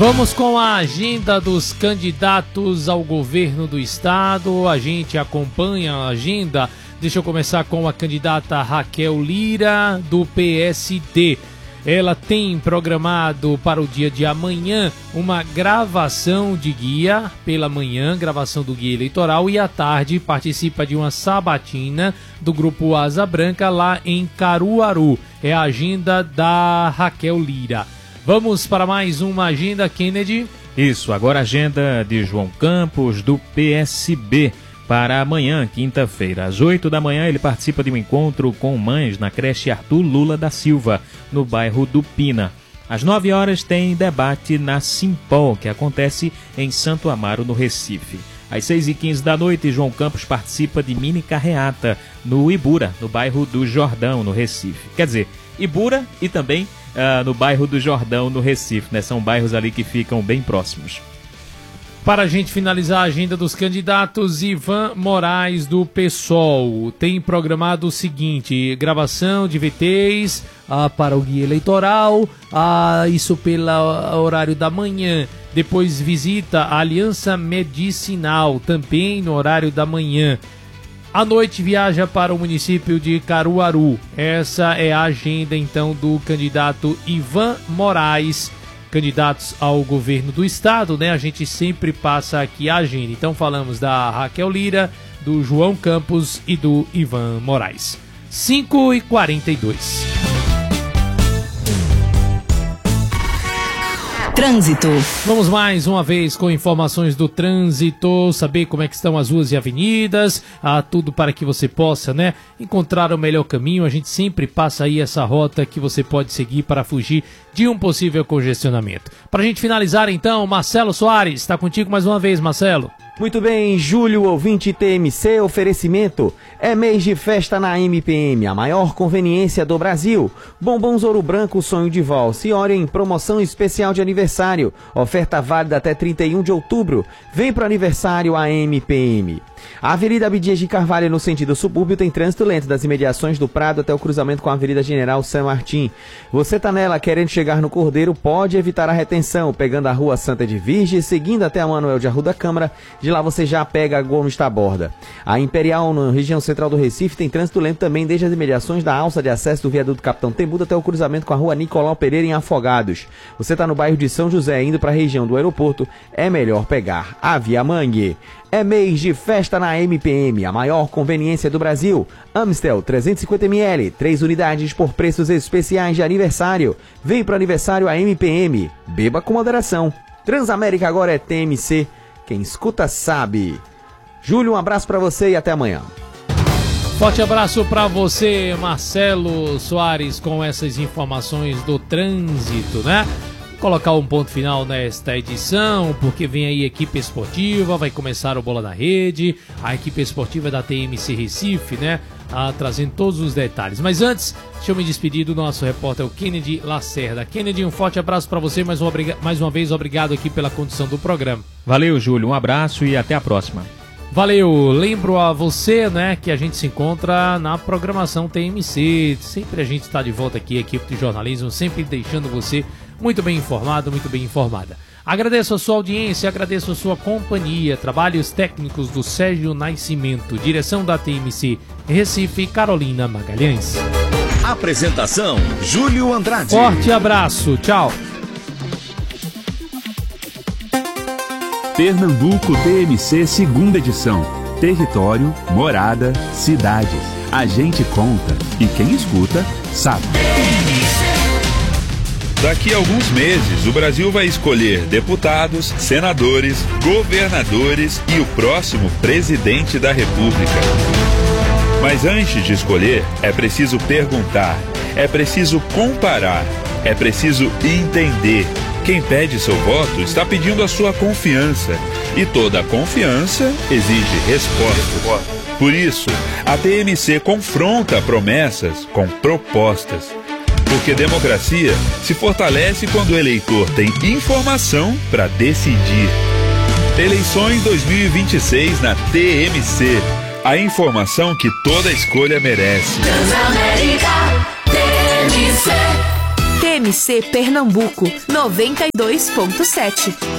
Vamos com a agenda dos candidatos ao governo do estado. A gente acompanha a agenda. Deixa eu começar com a candidata Raquel Lira, do PSD. Ela tem programado para o dia de amanhã uma gravação de guia, pela manhã, gravação do guia eleitoral, e à tarde participa de uma sabatina do grupo Asa Branca lá em Caruaru. É a agenda da Raquel Lira. Vamos para mais uma agenda, Kennedy. Isso, agora a agenda de João Campos, do PSB. Para amanhã, quinta-feira, às 8 da manhã, ele participa de um encontro com mães na creche Arthur Lula da Silva, no bairro do Pina. Às 9 horas tem debate na Simpol, que acontece em Santo Amaro, no Recife. Às 6h15 da noite, João Campos participa de mini carreata no Ibura, no bairro do Jordão, no Recife. Quer dizer, Ibura e também no bairro do Jordão, no Recife, né? São bairros ali que ficam bem próximos. Para a gente finalizar a agenda dos candidatos, Ivan Moraes, do PSOL, tem programado o seguinte: gravação de VTs para o guia eleitoral, isso pelo horário da manhã. Depois visita a Aliança Medicinal, também no horário da manhã. À noite viaja para o município de Caruaru. Essa é a agenda, então, do candidato Ivan Moraes. Candidatos ao governo do estado, né? A gente sempre passa aqui a agenda. Então falamos da Raquel Lira, do João Campos e do Ivan Moraes. 5h42. Trânsito. Vamos mais uma vez com informações do trânsito, saber como é que estão as ruas e avenidas, tudo para que você possa, né, encontrar o melhor caminho. A gente sempre passa aí essa rota que você pode seguir para fugir de um possível congestionamento. Para a gente finalizar então, Marcelo Soares, está contigo mais uma vez, Marcelo. Muito bem, Júlio, ouvinte TMC, oferecimento. É mês de festa na MPM, a maior conveniência do Brasil. Bombons Ouro Branco, sonho de valsa. E olha, em promoção especial de aniversário. Oferta válida até 31 de outubro. Vem pro aniversário a MPM. A Avenida Abdias de Carvalho, no sentido subúrbio, tem trânsito lento das imediações do Prado até o cruzamento com a Avenida General San Martín. Você tá nela querendo chegar no Cordeiro, pode evitar a retenção, pegando a Rua Santa de Virgem, seguindo até a Manuel de Arruda Câmara. De lá você já pega a Gomes Taborda. A Imperial, na região central do Recife, tem trânsito lento também desde as imediações da alça de acesso do viaduto Capitão Tembuda até o cruzamento com a Rua Nicolau Pereira, em Afogados. Você tá no bairro de São José, indo para a região do aeroporto, é melhor pegar a Via Mangue. É mês de festa na MPM, a maior conveniência do Brasil. Amstel 350ml, 3 unidades por preços especiais de aniversário. Vem pro aniversário a MPM, beba com moderação. Transamérica agora é TMC, quem escuta sabe. Júlio, um abraço pra você e até amanhã. Forte abraço para você, Marcelo Soares, com essas informações do trânsito, né? Colocar um ponto final nesta edição, porque vem aí a equipe esportiva, vai começar o Bola na Rede, a equipe esportiva da TMC Recife, né, trazendo todos os detalhes. Mas antes, deixa eu me despedir do nosso repórter, o Kennedy Lacerda. Kennedy, um forte abraço para você, mais uma vez, obrigado aqui pela condução do programa. Valeu, Júlio, um abraço e até a próxima. Valeu, lembro a você, né, que a gente se encontra na programação TMC, sempre a gente está de volta aqui, a equipe de jornalismo, sempre deixando você muito bem informado, muito bem informada. Agradeço a sua audiência, agradeço a sua companhia, trabalhos técnicos do Sérgio Nascimento, direção da TMC Recife, Carolina Magalhães. Apresentação, Júlio Andrade. Forte abraço, tchau. Pernambuco TMC, segunda edição. Território, morada, cidades. A gente conta e quem escuta sabe. Daqui a alguns meses, o Brasil vai escolher deputados, senadores, governadores e o próximo presidente da República. Mas antes de escolher, é preciso perguntar, é preciso comparar, é preciso entender. Quem pede seu voto está pedindo a sua confiança. E toda confiança exige resposta. Por isso, a TMC confronta promessas com propostas. Porque democracia se fortalece quando o eleitor tem informação para decidir. Eleições 2026 na TMC. A informação que toda escolha merece. Transamérica TMC. TMC Pernambuco 92.7.